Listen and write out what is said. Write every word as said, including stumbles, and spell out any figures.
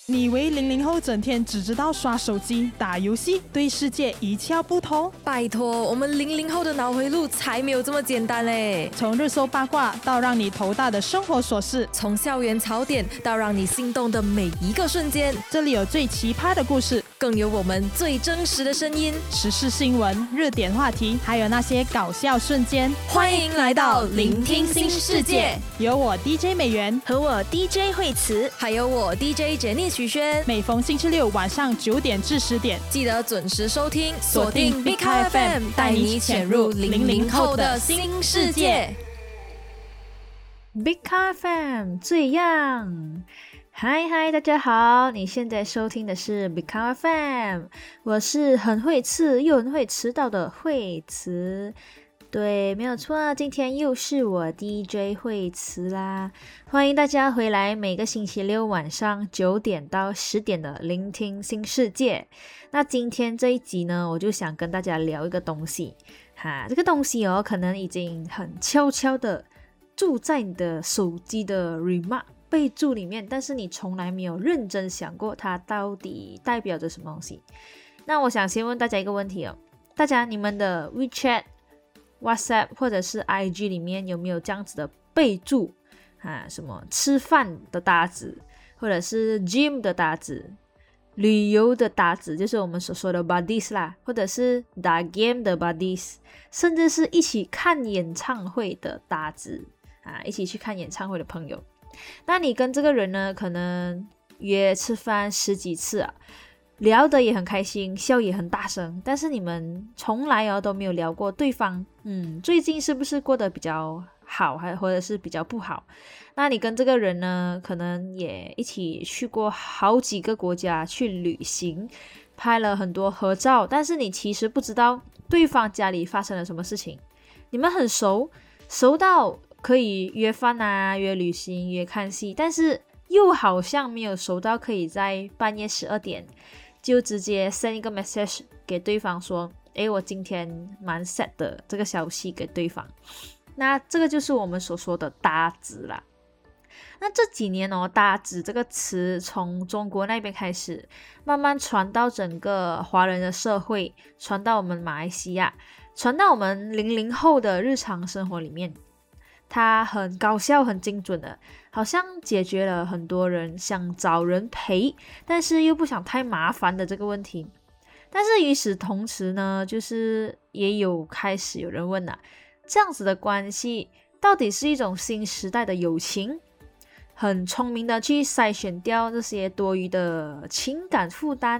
你以为零零后整天只知道刷手机、打游戏，对世界一窍不通？ 拜托，我们零零后的脑回路才没有这么简单嘞！ 从热搜八卦到让你头大的生活琐事， 从校园槽点到让你心动的每一个瞬间， 这里有最奇葩的故事， 更有我们最真实的声音， 时事新闻、热点话题，还有那些搞笑瞬间。 欢迎来到聆听新世界， 有我 D J 美元和我 D J 惠慈， 还有我 D J 简妮许轩。 每逢星期六晚上九点至十点， 记得准时收听， 锁定 Big Car F M， 带你潜入零零后的新世界。 Big Car F M 最样，嗨嗨，大家好，你现在收听的是 Big Car F M， 我是很会吃又很会迟到的惠慈。对，没有错，今天又是我 D J 惠慈啦，欢迎大家回来每个星期六晚上九点到十点的聆听新世界。那今天这一集呢，我就想跟大家聊一个东西哈，这个东西哦，可能已经很悄悄的住在你的手机的 remark 备注里面，但是你从来没有认真想过它到底代表着什么东西。那我想先问大家一个问题哦，大家你们的 WeChat、WhatsApp 或者是 I G 里面有没有这样子的备注啊？什么吃饭的搭子，或者是 gym 的搭子，旅游的搭子，就是我们所说的 buddies 啦，或者是打 game 的 buddies， 甚至是一起看演唱会的搭子啊，一起去看演唱会的朋友。那你跟这个人呢，可能约吃饭十几次啊，聊得也很开心，笑也很大声，但是你们从来哦都没有聊过对方，嗯，最近是不是过得比较好，还或者是比较不好？那你跟这个人呢，可能也一起去过好几个国家去旅行，拍了很多合照，但是你其实不知道对方家里发生了什么事情。你们很熟，熟到可以约饭啊，约旅行，约看戏，但是又好像没有熟到可以在半夜十二点就直接 send 一个 message 给对方说，诶，我今天蛮 sad 的，这个消息给对方。那这个就是我们所说的搭子啦。那这几年哦，搭子这个词从中国那边开始，慢慢传到整个华人的社会，传到我们马来西亚，传到我们零零后的日常生活里面。它很高效很精准的，好像解决了很多人想找人陪但是又不想太麻烦的这个问题。但是与此同时呢，就是也有开始有人问啊，这样子的关系到底是一种新时代的友情，很聪明的去筛选掉这些多余的情感负担，